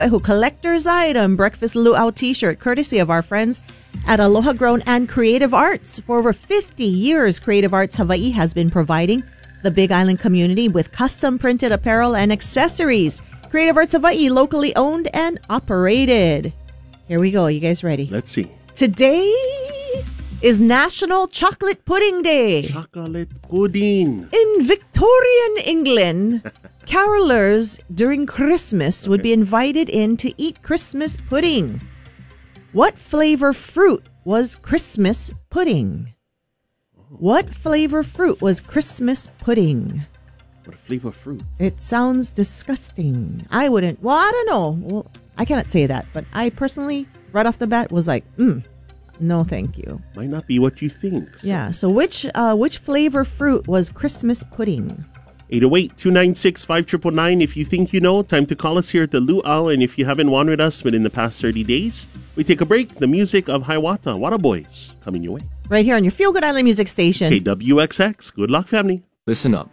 who collector's item breakfast luau t-shirt courtesy of our friends at Aloha Grown and Creative Arts. For over 50 years, Creative Arts Hawaii has been providing the Big Island community with custom printed apparel and accessories. Creative Arts Hawaii, locally owned and operated. Here we go. You guys ready? Let's see. Today is National Chocolate Pudding Day. Chocolate pudding. In Victorian England, carolers during Christmas would be invited in to eat Christmas pudding. What flavor fruit was Christmas pudding? What flavor fruit was Christmas pudding? What flavor fruit? It sounds disgusting. I wouldn't. Well, I don't know. Well, I cannot say that, but I personally, right off the bat, was like, no, thank you. Might not be what you think. So. Yeah. So which flavor fruit was Christmas pudding? 808-296-5999. If you think you know, time to call us here at the Luau. And if you haven't wanted us within the past 30 days, we take a break. The music of Hiawatha, Wada Boys, coming your way. Right here on your Feel Good Island Music Station. KWXX. Good luck, family. Listen up.